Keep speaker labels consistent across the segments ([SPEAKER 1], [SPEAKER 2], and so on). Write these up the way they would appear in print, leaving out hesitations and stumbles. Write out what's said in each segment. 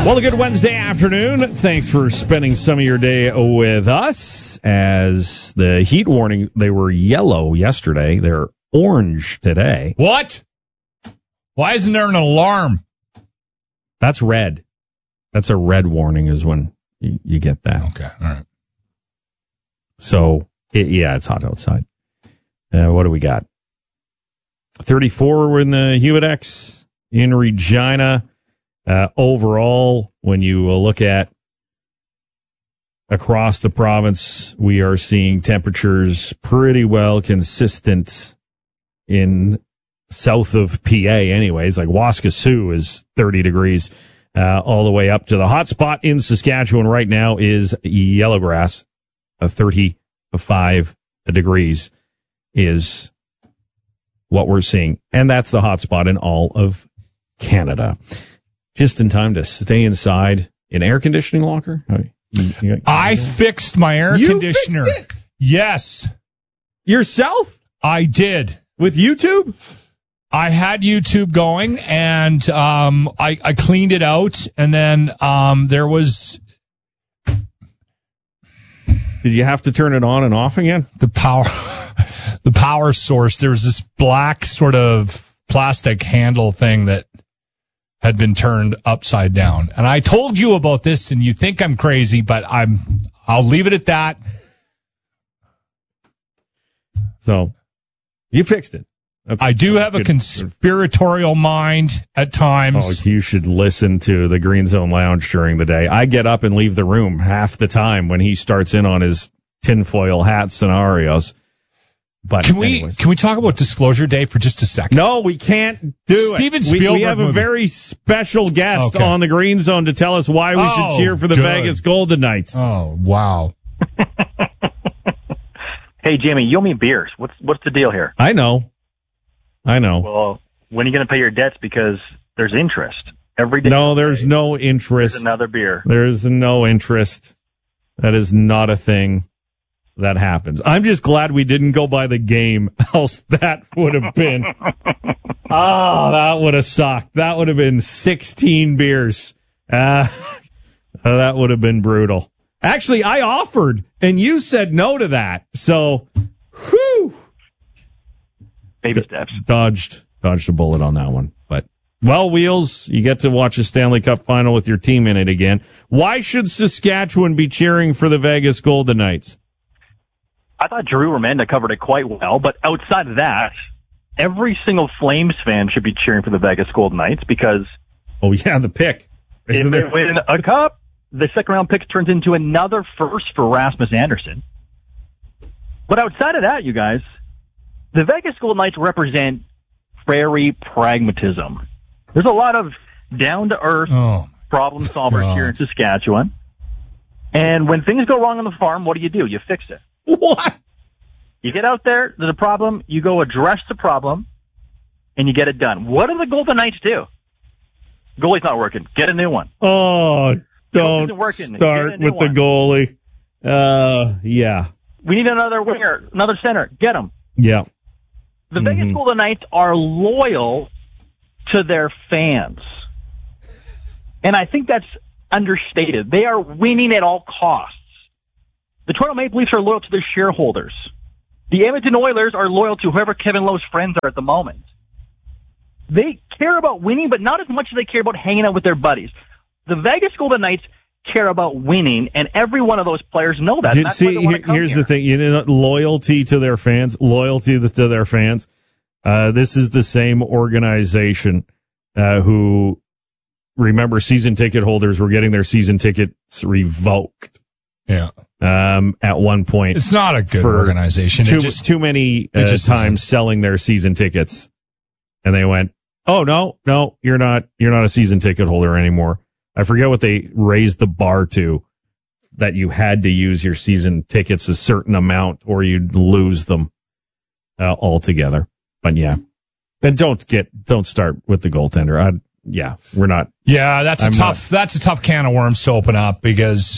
[SPEAKER 1] Well, a good Wednesday afternoon. Thanks for spending some of your day with us. As the heat warning, they were yellow yesterday. They're orange today.
[SPEAKER 2] What? Why isn't there an alarm?
[SPEAKER 1] That's red. That's a red warning is when you get that.
[SPEAKER 2] Okay, all right.
[SPEAKER 1] So, it's hot outside. What do we got? 34 in the Huidex in Regina. Overall, when you look at across the province, we are seeing temperatures pretty well consistent in south of PA anyways. Like Waskesiu is 30 degrees all the way up to the hot spot in Saskatchewan right now is Yellowgrass. 35 degrees is what we're seeing. And that's the hot spot in all of Canada. Just in time to stay inside in air conditioning locker?
[SPEAKER 2] I fixed my air conditioner.
[SPEAKER 1] Fixed it?
[SPEAKER 2] Yes.
[SPEAKER 1] Yourself?
[SPEAKER 2] I did.
[SPEAKER 1] With YouTube?
[SPEAKER 2] I had YouTube going, and I cleaned it out, and then there was...
[SPEAKER 1] Did you have to turn it on and off again?
[SPEAKER 2] The power source. There was this black sort of plastic handle thing that had been turned upside down. And I told you about this, and you think I'm crazy, but I'll leave it at that.
[SPEAKER 1] So, you fixed it.
[SPEAKER 2] I do have a conspiratorial mind at times.
[SPEAKER 1] Oh, you should listen to the Green Zone Lounge during the day. I get up and leave the room half the time when he starts in on his tinfoil hat scenarios. But
[SPEAKER 2] can we talk about Disclosure Day for just a second?
[SPEAKER 1] No, we can't do
[SPEAKER 2] Steven
[SPEAKER 1] it.
[SPEAKER 2] Spielberg
[SPEAKER 1] we have a very special guest on the Green Zone to tell us why we should cheer for the Vegas Golden Knights.
[SPEAKER 2] Oh, wow.
[SPEAKER 3] Hey, Jamie, you owe me beers. What's the deal here?
[SPEAKER 1] I know.
[SPEAKER 3] Well, when are you going to pay your debts? Because there's interest every day.
[SPEAKER 1] No, there's no interest.
[SPEAKER 3] There's another beer.
[SPEAKER 1] There's no interest. That is not a thing that happens. I'm just glad we didn't go by the game, else that would have been, that would have sucked. That would have been 16 beers. That would have been brutal. Actually, I offered, and you said no to that. So, whew.
[SPEAKER 3] Baby steps.
[SPEAKER 1] Dodged a bullet on that one. But, well, Wheels, you get to watch a Stanley Cup final with your team in it again. Why should Saskatchewan be cheering for the Vegas Golden Knights?
[SPEAKER 3] I thought Drew Remenda covered it quite well, but outside of that, every single Flames fan should be cheering for the Vegas Golden Knights because...
[SPEAKER 1] Oh, yeah, the pick.
[SPEAKER 3] If they win a cup, the second-round pick turns into another first for Rasmus Anderson. But outside of that, you guys, the Vegas Golden Knights represent prairie pragmatism. There's a lot of down-to-earth problem solvers here in Saskatchewan. And when things go wrong on the farm, what do? You fix it.
[SPEAKER 1] What?
[SPEAKER 3] You get out there, there's a problem, you go address the problem, and you get it done. What do the Golden Knights do? Goalie's not working. Get a new one.
[SPEAKER 1] Oh, don't start with the goalie. Yeah.
[SPEAKER 3] We need another winger, another center. Get him.
[SPEAKER 1] Yeah.
[SPEAKER 3] The Vegas Golden Knights are loyal to their fans. And I think that's understated. They are winning at all costs. The Toronto Maple Leafs are loyal to their shareholders. The Edmonton Oilers are loyal to whoever Kevin Lowe's friends are at the moment. They care about winning, but not as much as they care about hanging out with their buddies. The Vegas Golden Knights care about winning, and every one of those players know that.
[SPEAKER 1] Here's the thing. Loyalty to their fans, to their fans. This is the same organization who, remember, season ticket holders were getting their season tickets revoked.
[SPEAKER 2] Yeah.
[SPEAKER 1] At one point.
[SPEAKER 2] It's not a good organization.
[SPEAKER 1] Too many times selling their season tickets. And they went, oh, no, you're not a season ticket holder anymore. I forget what they raised the bar to, that you had to use your season tickets a certain amount or you'd lose them altogether. But yeah. And don't start with the goaltender. We're not.
[SPEAKER 2] Yeah, that's a tough can of worms to open up because,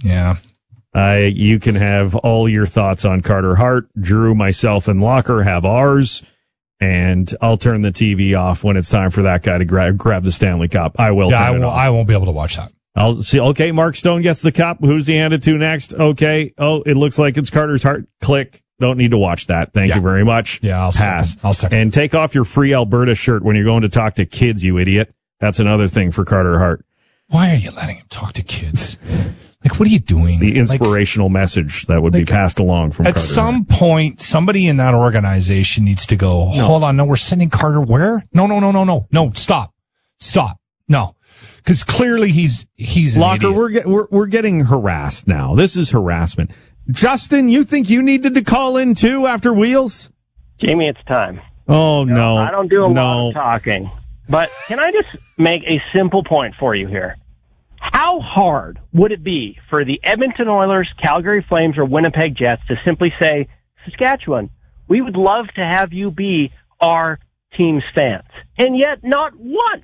[SPEAKER 1] you can have all your thoughts on Carter Hart. Drew, myself, and Locker have ours. and I'll turn the TV off when it's time for that guy to grab the Stanley Cup. I will.
[SPEAKER 2] Yeah, I won't be able to watch that.
[SPEAKER 1] I'll see. Okay, Mark Stone gets the cup. Who's he handed to next? Okay. Oh, it looks like it's Carter's Hart. Click. Don't need to watch that. Thank you very much.
[SPEAKER 2] Yeah, I'll
[SPEAKER 1] pass.
[SPEAKER 2] I'll second.
[SPEAKER 1] And take off your Free Alberta shirt when you're going to talk to kids, you idiot. That's another thing for Carter Hart.
[SPEAKER 2] Why are you letting him talk to kids? Like, what are you doing?
[SPEAKER 1] The inspirational message that would be passed along from Carter Hart. At
[SPEAKER 2] some point, somebody in that organization needs to go, hold on, no, we're sending Carter where? No, stop. No. Because clearly he's
[SPEAKER 1] Locker, we're getting harassed now. This is harassment. Justin, you think you needed to call in too after Wheels?
[SPEAKER 4] Jamie, it's time.
[SPEAKER 1] Oh, no.
[SPEAKER 4] I don't do a lot of talking. But can I just make a simple point for you here? How hard would it be for the Edmonton Oilers, Calgary Flames, or Winnipeg Jets to simply say, Saskatchewan, we would love to have you be our team's fans? And yet not once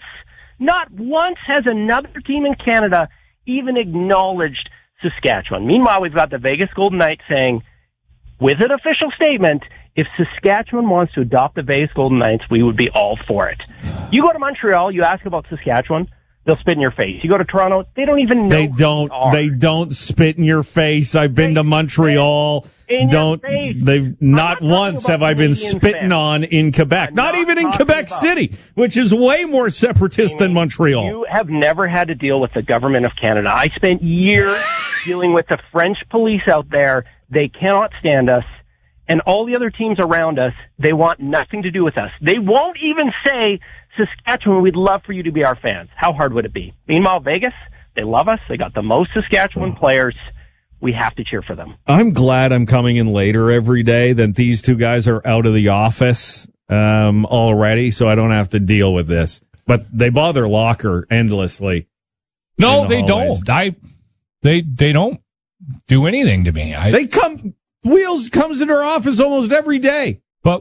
[SPEAKER 4] has another team in Canada even acknowledged Saskatchewan. Meanwhile, we've got the Vegas Golden Knights saying, with an official statement, if Saskatchewan wants to adopt the Vegas Golden Knights, we would be all for it. You go to Montreal, you ask about Saskatchewan, they'll spit in your face. You go to Toronto, they don't even know.
[SPEAKER 1] They don't spit in your face. I've been to Montreal. They've not once have I been spitting on in Quebec. Not even in Quebec City, which is way more separatist than Montreal.
[SPEAKER 4] You have never had to deal with the government of Canada. I spent years dealing with the French police out there. They cannot stand us. And all the other teams around us, they want nothing to do with us. They won't even say, Saskatchewan, we'd love for you to be our fans. How hard would it be? Meanwhile, Vegas, they love us. They got the most Saskatchewan players. We have to cheer for them.
[SPEAKER 1] I'm glad I'm coming in later every day than these two guys are out of the office already, so I don't have to deal with this. But they bother Locker endlessly.
[SPEAKER 2] No, they don't. They don't do anything to me.
[SPEAKER 1] Wheels comes into our office almost every day. But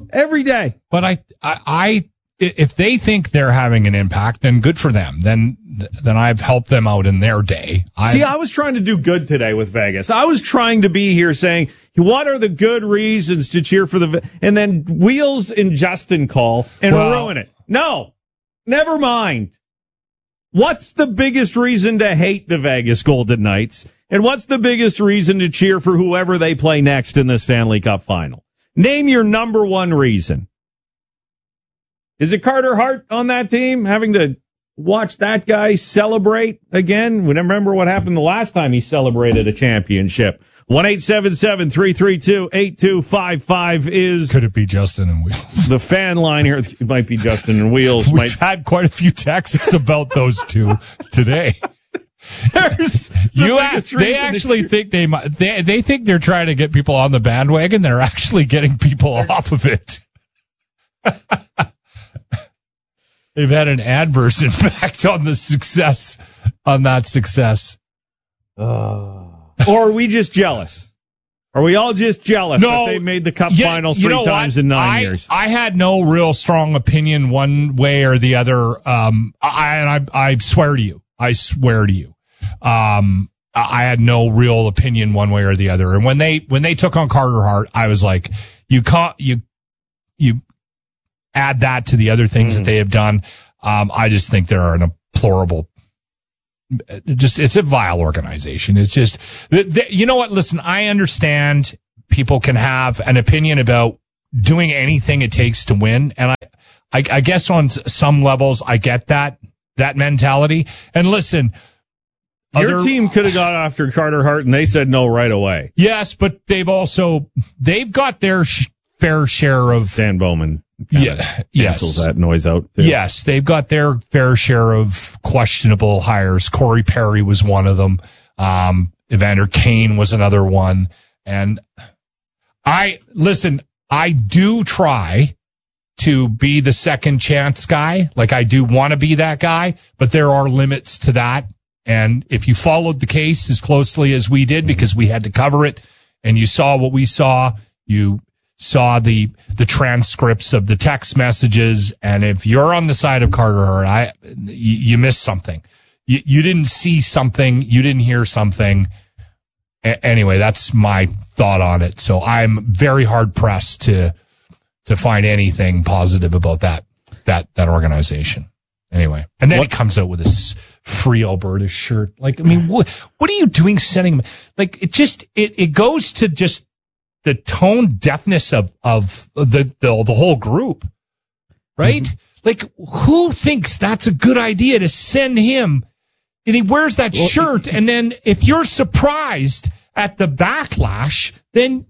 [SPEAKER 2] if they think they're having an impact, then good for them. Then I've helped them out in their day.
[SPEAKER 1] I was trying to do good today with Vegas. I was trying to be here saying, what are the good reasons to cheer for and then Wheels and Justin call and ruin it. No, never mind. What's the biggest reason to hate the Vegas Golden Knights? And what's the biggest reason to cheer for whoever they play next in the Stanley Cup final? Name your number one reason. Is it Carter Hart on that team, having to watch that guy celebrate again? We remember what happened the last time he celebrated a championship. 1-877-332-8255 is...
[SPEAKER 2] Could it be Justin and Wheels?
[SPEAKER 1] The fan line here. It might be Justin and Wheels.
[SPEAKER 2] We've had quite a few texts about those two today. They actually think they think they're trying to get people on the bandwagon. They're actually getting people off of it. They've had an adverse impact on that success.
[SPEAKER 1] Or are we just jealous? Are we all just jealous that they made the Cup final three times in 9 years?
[SPEAKER 2] I had no real strong opinion one way or the other. I swear to you. I had no real opinion one way or the other. And when they took on Carter Hart, I was like, you add that to the other things that they have done. I just think they're an deplorable, it's a vile organization. It's just, you know what? Listen, I understand people can have an opinion about doing anything it takes to win. And I guess on some levels, I get that mentality. And listen,
[SPEAKER 1] your team could have gone after Carter Hart and they said no right away.
[SPEAKER 2] Yes, but they've got their fair share of
[SPEAKER 1] Dan Bowman.
[SPEAKER 2] Cancels
[SPEAKER 1] that noise out too.
[SPEAKER 2] Yes, they've got their fair share of questionable hires. Corey Perry was one of them. Evander Kane was another one. And I do try to be the second chance guy. Like, I do want to be that guy, but there are limits to that. And if you followed the case as closely as we did, because we had to cover it, and you saw what we saw, you saw the transcripts of the text messages, and if you're on the side of Carter Hart, you missed something. You didn't see something. You didn't hear something. Anyway, that's my thought on it. So I'm very hard pressed to to find anything positive about that organization. Anyway, and then he comes out with this Free Alberta shirt. Like, I mean, what are you doing sending him? Like, it goes to just the tone deafness of the whole group, right? Mm-hmm. Like, who thinks that's a good idea to send him? And he wears that shirt, and then if you're surprised at the backlash, then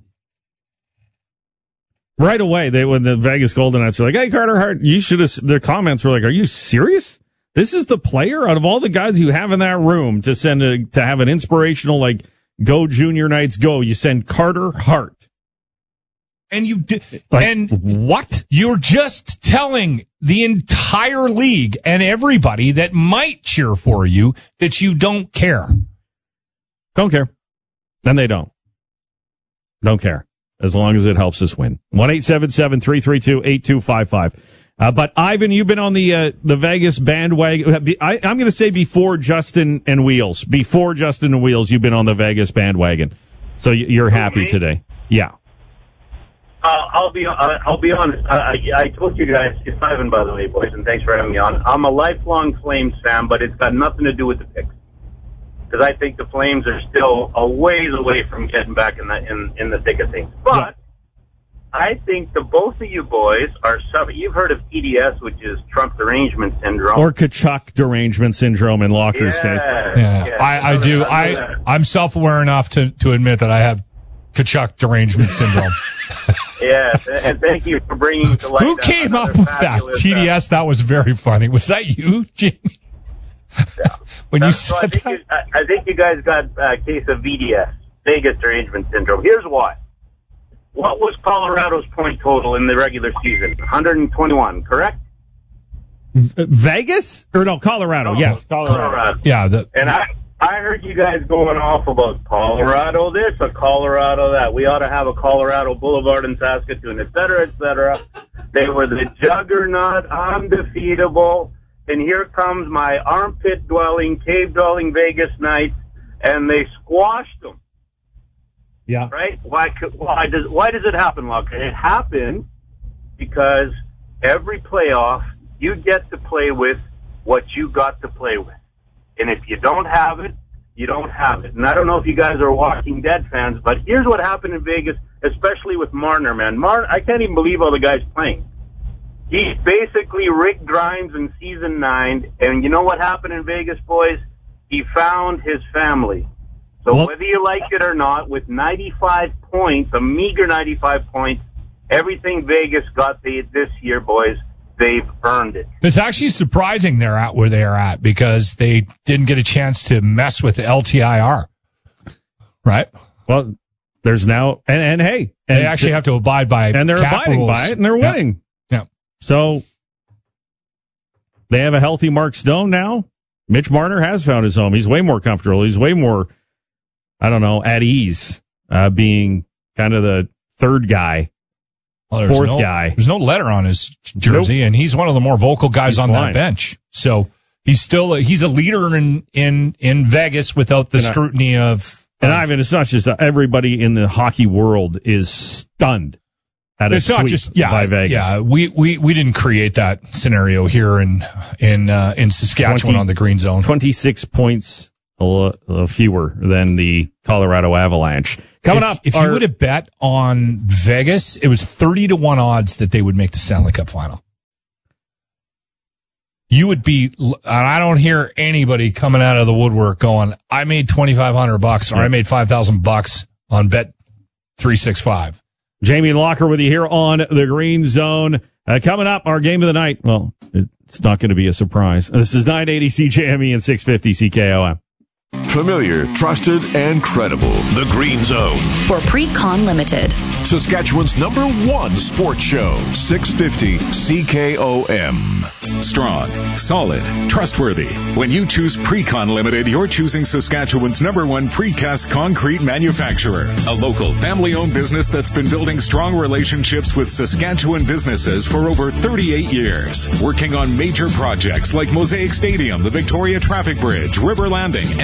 [SPEAKER 1] right away, when the Vegas Golden Knights were like, "Hey, Carter Hart, you should have." Their comments were like, "Are you serious? This is the player out of all the guys you have in that room to send to have an inspirational like go Junior Knights go. You send Carter Hart."
[SPEAKER 2] And you
[SPEAKER 1] like,
[SPEAKER 2] and
[SPEAKER 1] what?
[SPEAKER 2] You're just telling the entire league and everybody that might cheer for you that you don't care.
[SPEAKER 1] Don't care. Then they don't. Don't care. As long as it helps us win. 1-877-332-8255. But Ivan, you've been on the Vegas bandwagon. I'm going to say before Justin and Wheels. Before Justin and Wheels, you've been on the Vegas bandwagon. So you're happy today. Yeah.
[SPEAKER 5] I'll be honest. I told you guys, it's Ivan, by the way, boys, and thanks for having me on. I'm a lifelong Flames fan, but it's got nothing to do with the picks. Because I think the Flames are still a ways away from getting back in the thick of things. But yeah. I think the both of you boys are you've heard of TDS, which is Trump derangement syndrome.
[SPEAKER 1] Or Kachuk derangement syndrome in Locker's case.
[SPEAKER 2] Yeah. I do. I'm self-aware enough to admit that I have Kachuk derangement syndrome.
[SPEAKER 5] Yes, and thank you for bringing to light.
[SPEAKER 2] Who came up with that? TDS, that was very funny. Was that you, Jimmy?
[SPEAKER 5] Yeah.
[SPEAKER 2] When you said
[SPEAKER 5] that? I think you guys got a case of VDS, Vegas derangement syndrome. Here's why. What was Colorado's point total in the regular season? 121, correct?
[SPEAKER 1] Vegas? Or no, Colorado.
[SPEAKER 5] No,
[SPEAKER 1] yes, Colorado.
[SPEAKER 2] Yeah.
[SPEAKER 5] And I heard you guys going off about Colorado this, or Colorado that. We ought to have a Colorado Boulevard in Saskatoon, et cetera, et cetera. They were the juggernaut, undefeatable. And here comes my armpit-dwelling, cave-dwelling Vegas Knights, and they squashed them.
[SPEAKER 1] Yeah.
[SPEAKER 5] Right? Why does it happen, Locker? It happened because every playoff, you get to play with what you got to play with. And if you don't have it, you don't have it. And I don't know if you guys are Walking Dead fans, but here's what happened in Vegas, especially with Marner, man. I can't even believe all the guys playing. He's basically Rick Grimes in season 9, and you know what happened in Vegas, boys? He found his family. So whether you like it or not, with 95 points, a meager 95 points, everything Vegas got this year, boys, they've earned it.
[SPEAKER 2] It's actually surprising they're at where they are at because they didn't get a chance to mess with the LTIR. Right?
[SPEAKER 1] Well, there's now, and hey.
[SPEAKER 2] They actually have to abide by
[SPEAKER 1] and they're abiding
[SPEAKER 2] rules.
[SPEAKER 1] by it, and they're winning.
[SPEAKER 2] Yeah.
[SPEAKER 1] So they have a healthy Mark Stone now. Mitch Marner has found his home. He's way more comfortable. He's way more, at ease, being kind of the third guy.
[SPEAKER 2] Well,
[SPEAKER 1] fourth guy.
[SPEAKER 2] There's no letter on his jersey, and he's one of the more vocal guys on that bench. So he's a leader in Vegas without the scrutiny of.
[SPEAKER 1] And Ivan, it's not just everybody in the hockey world is stunned at a sweep by Vegas.
[SPEAKER 2] Yeah, we didn't create that scenario here in Saskatchewan on the Green Zone.
[SPEAKER 1] 26 points fewer than the Colorado Avalanche. Coming up,
[SPEAKER 2] if you would have bet on Vegas, it was 30-1 odds that they would make the Stanley Cup final. You would be, and I don't hear anybody coming out of the woodwork going, I made $2,500 or I made $5,000 on Bet 365.
[SPEAKER 1] Jamie Locker with you here on the Green Zone. Coming up, our game of the night. Well, it's not going to be a surprise. This is 980 CJME and 650 CKOM.
[SPEAKER 6] Familiar, trusted, and credible. The Green Zone.
[SPEAKER 7] For Pre-Con Limited.
[SPEAKER 6] Saskatchewan's #1 sports show. 650 CKOM.
[SPEAKER 8] Strong, solid, trustworthy. When you choose Pre-Con Limited, you're choosing Saskatchewan's #1 precast concrete manufacturer. A local family-owned business that's been building strong relationships with Saskatchewan businesses for over 38 years. Working on major projects like Mosaic Stadium, the Victoria Traffic Bridge, River Landing, and City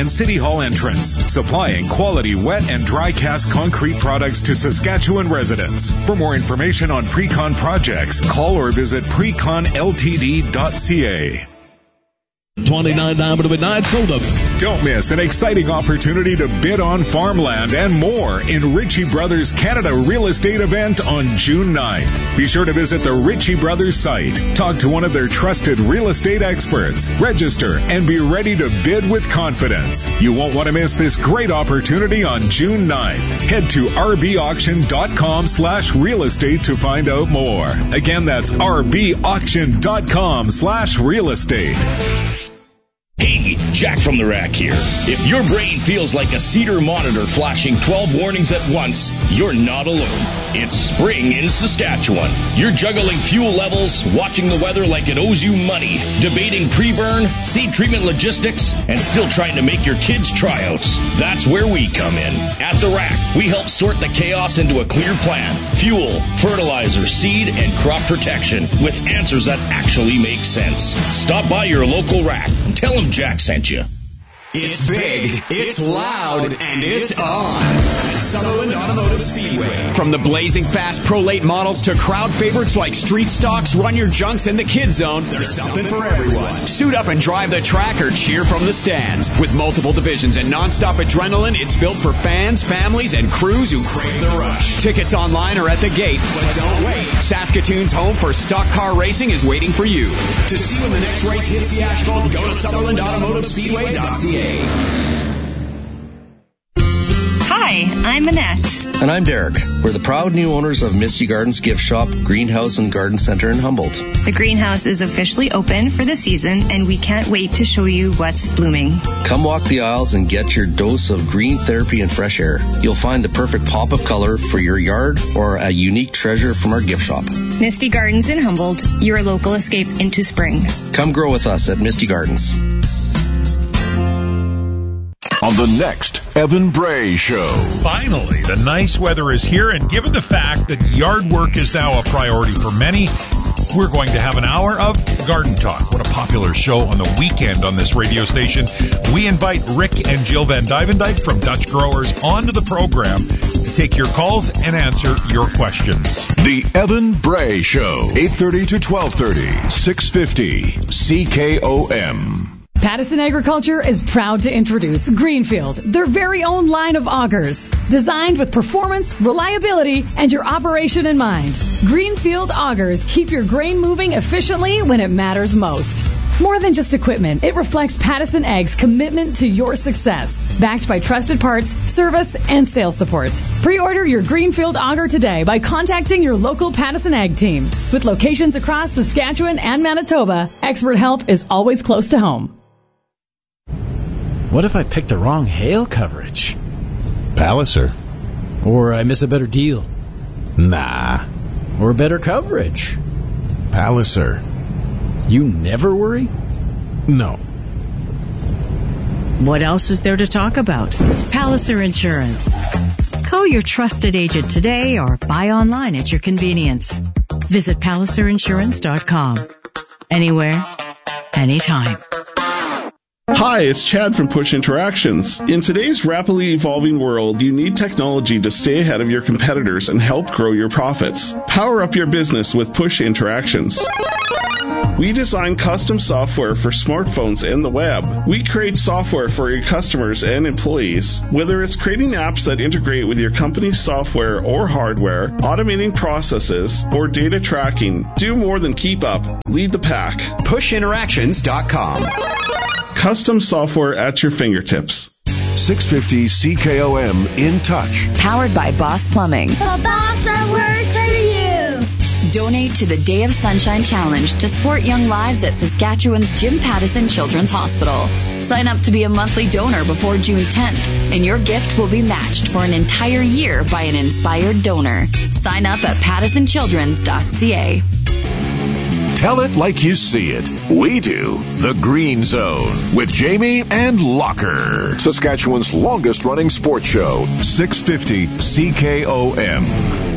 [SPEAKER 8] Hall entrance, supplying quality wet and dry cast concrete products to Saskatchewan residents. For more information on Precon projects, call or visit preconltd.ca.
[SPEAKER 9] 29 down to midnight, sold up.
[SPEAKER 8] Don't miss an exciting opportunity to bid on farmland and more in Ritchie Brothers Canada Real Estate event on June 9th. Be sure to visit the Ritchie Brothers site, talk to one of their trusted real estate experts, register, and be ready to bid with confidence. You won't want to miss this great opportunity on June 9th. Head to rbauction.com/real estate to find out more. Again, that's rbauction.com/real estate.
[SPEAKER 10] Hey, Jack from the Rack here. If your brain feels like a Cedar monitor flashing 12 warnings at once, you're not alone. It's spring in Saskatchewan. You're juggling fuel levels, watching the weather like it owes you money, debating pre-burn, seed treatment logistics, and still trying to make your kids' tryouts. That's where we come in. At the Rack, we help sort the chaos into a clear plan. Fuel, fertilizer, seed, and crop protection with answers that actually make sense. Stop by your local Rack and tell them Jack sent you.
[SPEAKER 11] It's big, it's loud, and it's on at Sutherland Automotive Speedway. From the blazing fast Pro Late models to crowd favorites like Street Stocks, Run Your Junks, and the Kid Zone, there's something for everyone. Suit up and drive the track or cheer from the stands. With multiple divisions and nonstop adrenaline, it's built for fans, families, and crews who crave the rush. Tickets online or at the gate, but don't wait. Saskatoon's home for stock car racing is waiting for you. To see when the next race hits the asphalt, go to SutherlandAutomotiveSpeedway.ca.
[SPEAKER 12] Hi, I'm Annette.
[SPEAKER 13] And I'm Derek. We're the proud new owners of Misty Gardens Gift Shop, Greenhouse, and Garden Center in Humboldt.
[SPEAKER 12] The greenhouse is officially open for the season, and we can't wait to show you what's blooming.
[SPEAKER 13] Come walk the aisles and get your dose of green therapy and fresh air. You'll find the perfect pop of color for your yard or a unique treasure from our gift shop.
[SPEAKER 12] Misty Gardens in Humboldt, your local escape into spring.
[SPEAKER 13] Come grow with us at Misty Gardens.
[SPEAKER 6] On the next Evan Bray Show.
[SPEAKER 14] Finally, the nice weather is here, and given the fact that yard work is now a priority for many, we're going to have an hour of Garden Talk. What a popular show on the weekend on this radio station. We invite Rick and Jill Van Dyvendijk from Dutch Growers onto the program to take your calls and answer your questions.
[SPEAKER 6] The Evan Bray Show, 8:30 to 12:30, 650 CKOM.
[SPEAKER 15] Pattison Agriculture is proud to introduce Greenfield, their very own line of augers, designed with performance, reliability, and your operation in mind. Greenfield augers keep your grain moving efficiently when it matters most. More than just equipment, it reflects Pattison Ag's commitment to your success, backed by trusted parts, service, and sales support. Pre-order your Greenfield auger today by contacting your local Pattison Ag team. With locations across Saskatchewan and Manitoba, expert help is always close to home.
[SPEAKER 16] What if I pick the wrong hail coverage?
[SPEAKER 17] Palliser.
[SPEAKER 16] Or I miss a better deal?
[SPEAKER 17] Nah.
[SPEAKER 16] Or better coverage?
[SPEAKER 17] Palliser.
[SPEAKER 16] You never worry?
[SPEAKER 17] No.
[SPEAKER 18] What else is there to talk about? Palliser Insurance. Call your trusted agent today or buy online at your convenience. Visit PalliserInsurance.com. Anywhere, anytime.
[SPEAKER 19] Hi, it's Chad from Push Interactions. In today's rapidly evolving world, you need technology to stay ahead of your competitors and help grow your profits. Power up your business with Push Interactions. We design custom software for smartphones and the web. We create software for your customers and employees. Whether it's creating apps that integrate with your company's software or hardware, automating processes, or data tracking, do more than keep up. Lead the pack.
[SPEAKER 11] PushInteractions.com.
[SPEAKER 19] Custom software at your fingertips.
[SPEAKER 6] 650 CKOM In Touch.
[SPEAKER 7] Powered by Boss Plumbing.
[SPEAKER 20] The boss that works for you.
[SPEAKER 7] Donate to the Day of Sunshine Challenge to support young lives at Saskatchewan's Jim Pattison Children's Hospital. Sign up to be a monthly donor before June 10th, and your gift will be matched for an entire year by an inspired donor. Sign up at pattisonchildrens.ca.
[SPEAKER 6] Tell it like you see it. We do. The Green Zone with Jamie and Locker. Saskatchewan's longest running sports show. 650 CKOM.